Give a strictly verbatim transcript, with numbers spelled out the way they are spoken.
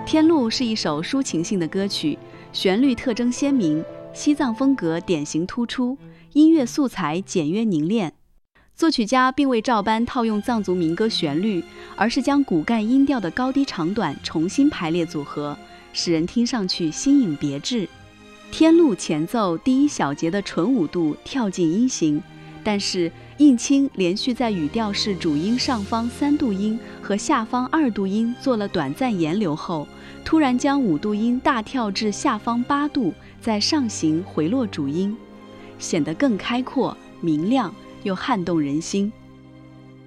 天路是一首抒情性的歌曲，旋律特征鲜明，西藏风格典型突出，音乐素材简约凝练。作曲家并未照搬套用藏族民歌旋律，而是将骨干音调的高低长短重新排列组合，使人听上去新颖别致。天路前奏第一小节的纯五度跳进音型，但是印青连续在语调是主音上方三度音和下方二度音做了短暂延留后，突然将五度音大跳至下方八度，再上行回落主音，显得更开阔明亮又撼动人心。